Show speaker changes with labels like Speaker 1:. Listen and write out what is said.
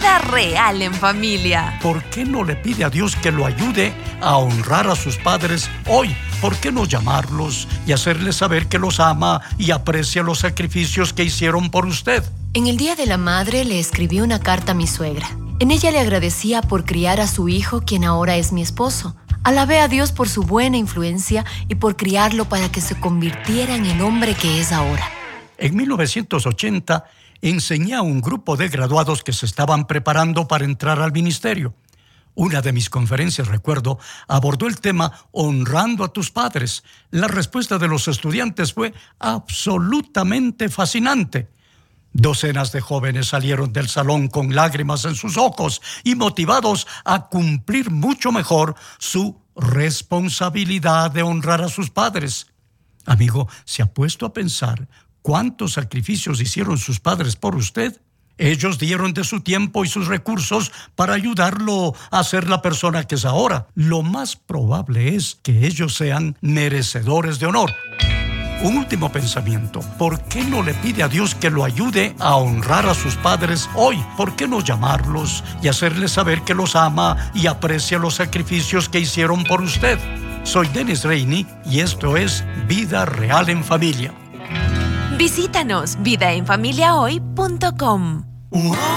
Speaker 1: Vida real en familia.
Speaker 2: ¿Por qué no le pide a Dios que lo ayude a honrar a sus padres hoy? ¿Por qué no llamarlos y hacerles saber que los ama y aprecia los sacrificios que hicieron por usted?
Speaker 3: En el Día de la Madre le escribí una carta a mi suegra. En ella le agradecía por criar a su hijo, quien ahora es mi esposo. Alabé a Dios por su buena influencia y por criarlo para que se convirtiera en el hombre que es ahora.
Speaker 2: En 1980, enseñé a un grupo de graduados que se estaban preparando para entrar al ministerio. Una de mis conferencias, recuerdo, abordó el tema honrando a tus padres. La respuesta de los estudiantes fue absolutamente fascinante. Docenas de jóvenes salieron del salón con lágrimas en sus ojos y motivados a cumplir mucho mejor su responsabilidad de honrar a sus padres. Amigo, ¿se ha puesto a pensar cuántos sacrificios hicieron sus padres por usted? Ellos dieron de su tiempo y sus recursos para ayudarlo a ser la persona que es ahora. Lo más probable es que ellos sean merecedores de honor. Un último pensamiento. ¿Por qué no le pide a Dios que lo ayude a honrar a sus padres hoy? ¿Por qué no llamarlos y hacerles saber que los ama y aprecia los sacrificios que hicieron por usted? Soy Dennis Reini y esto es Vida Real en Familia.
Speaker 1: Visítanos vidaenfamiliahoy.com.